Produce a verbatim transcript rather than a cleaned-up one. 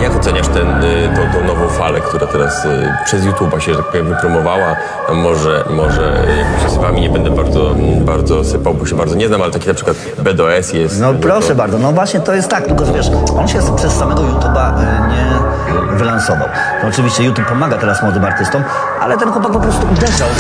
jak oceniasz ten, tą, tą nową falę, która teraz przez YouTube'a się, że tak powiem, wypromowała? A może, może jakby się z wami nie będę bardzo, bardzo sypał, bo się bardzo nie znam, ale taki na przykład B D O S jest... No proszę to... bardzo, no właśnie to jest tak, tylko że wiesz, on się przez samego YouTube'a nie wylansował. No, oczywiście YouTube pomaga teraz młodym artystom, ale ten chłopak po prostu uderzał